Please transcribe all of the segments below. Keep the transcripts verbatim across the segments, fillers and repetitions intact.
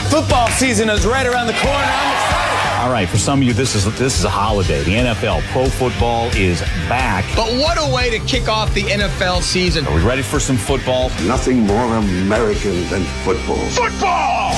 Football season is right around the corner. I'm excited. All right, for some of you, this is this is a holiday. The N F L, pro football, is back. But what a way to kick off the N F L season. Are we ready for some football? Nothing more American than football. Football!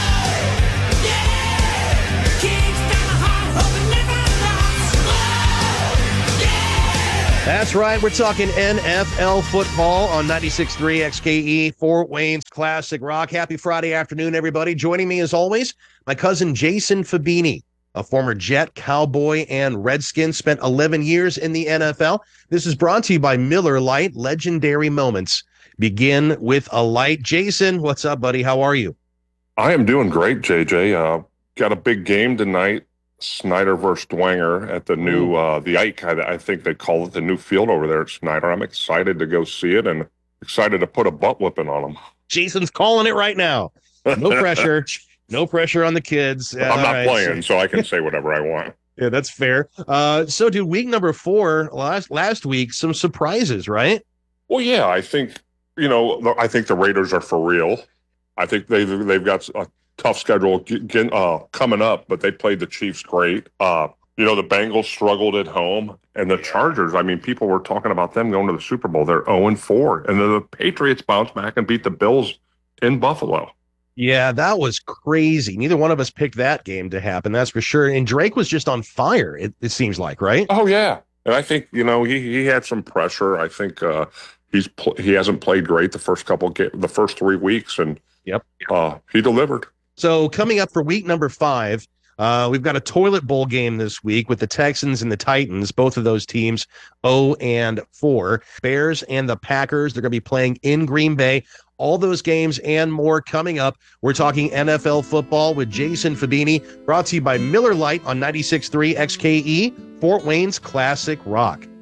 That's right. We're talking N F L football on ninety-six point three X K E, Fort Wayne's Classic Rock. Happy Friday afternoon, everybody. Joining me, as always, my cousin Jason Fabini, a former Jet, Cowboy, and Redskin, spent eleven years in the N F L. This is brought to you by Miller Lite. Legendary moments begin with a light. Jason, what's up, buddy? How are you? I am doing great, J J. Uh, got a big game tonight. Snyder versus Dwenger at the new, uh, the Ike, I, I think they call it the new field over there at Snyder. I'm excited to go see it and excited to put a butt whipping on them. Jason's calling it right now. No pressure. No pressure on the kids. I'm All not right. playing, so I can say whatever I want. Yeah, that's fair. Uh, so, dude, week number four, last last week, some surprises, right? Well, yeah, I think, you know, I think the Raiders are for real. I think they've, they've got a tough schedule get, uh, coming up, but they played the Chiefs great. Uh, you know, the Bengals struggled at home, and the Chargers, I mean, people were talking about them going to the Super Bowl. They're oh and four, and then the Patriots bounced back and beat the Bills in Buffalo. Yeah, that was crazy. Neither one of us picked that game to happen, that's for sure. And Drake was just on fire, it, it seems like, right? Oh, yeah. And I think, you know, he, he had some pressure. I think uh, he's pl- he hasn't played great the first couple of ga- the first three weeks, and yep, uh, he delivered. So coming up for week number five, uh, we've got a toilet bowl game this week with the Texans and the Titans, both of those teams oh and four. Bears and the Packers, they're going to be playing in Green Bay. All those games and more coming up. We're talking N F L football with Jason Fabini, brought to you by Miller Lite on ninety-six point three X K E, Fort Wayne's Classic Rock.